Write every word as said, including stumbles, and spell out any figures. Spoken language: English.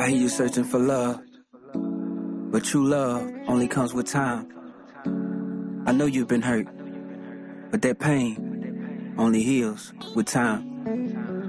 I hear you searching for love, but true love only comes with time. I know you've been hurt, but that pain only heals with time.